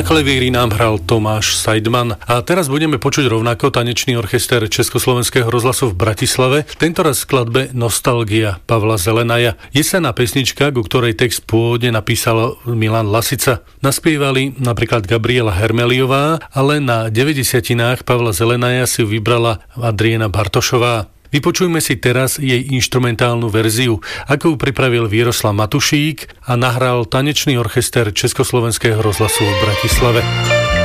klavíri nám hral Tomáš Seidman a teraz budeme počuť rovnako tanečný orchester Československého rozhlasu v Bratislave, tentoraz v skladbe Nostalgia Pavla Zelenaja. Jesenná pesnička, ku ktorej text pôvodne napísal Milan Lasica. Naspievali napríklad Gabriela Hermeliová, ale na 90-tinách Pavla Zelenaja si vybrala Adriana Bartošová. Vypočujme si teraz jej inštrumentálnu verziu, ako ju pripravil Víroslav Matušík a nahral tanečný orchester Československého rozhlasu v Bratislave.